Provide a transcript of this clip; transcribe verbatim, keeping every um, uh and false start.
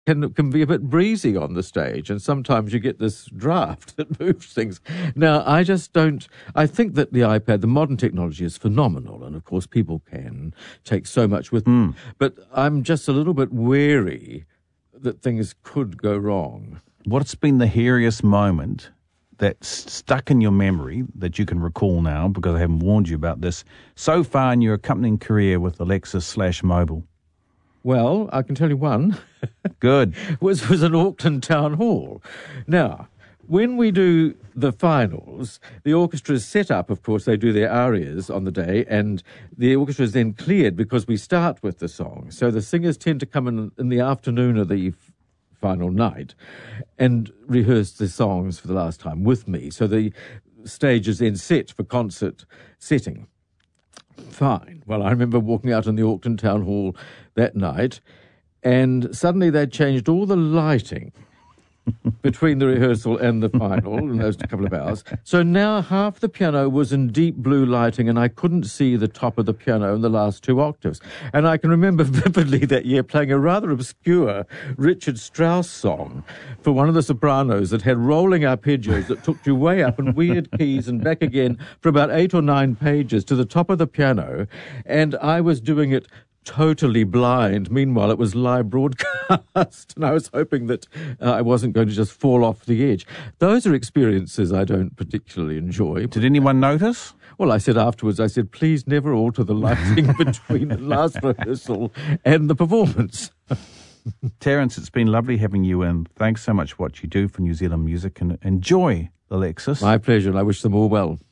can can be a bit breezy on the stage, and sometimes you get this draft that moves things. Now, I just don't. I think that the iPad, the modern technology, is phenomenal, and of course, people can take so much with them. But I'm just a little bit wary that things could go wrong. What's been the hairiest moment that's stuck in your memory that you can recall now, because I haven't warned you about this, so far in your accompanying career with Alexa slash mobile? Well, I can tell you one. Good. was was at Auckland Town Hall. Now, when we do the finals, the orchestra is set up, of course, they do their arias on the day, and the orchestra is then cleared because we start with the song. So the singers tend to come in in the afternoon of the f- final night and rehearse the songs for the last time with me. So the stage is then set for concert setting. Fine. Well, I remember walking out in the Auckland Town Hall that night, and suddenly they'd changed all the lighting between the rehearsal and the final in those couple of hours. So now half the piano was in deep blue lighting, and I couldn't see the top of the piano in the last two octaves. And I can remember vividly that year playing a rather obscure Richard Strauss song for one of the sopranos that had rolling arpeggios that took you way up in weird keys and back again for about eight or nine pages to the top of the piano. And I was doing it totally blind. Meanwhile, it was live broadcast, and I was hoping that uh, I wasn't going to just fall off the edge. Those are experiences I don't particularly enjoy. Did anyone notice? Well, I said afterwards, I said, please never alter the lighting between the last rehearsal and the performance. Terence, it's been lovely having you in. Thanks so much for what you do for New Zealand music, and enjoy, Alexis. My pleasure, and I wish them all well.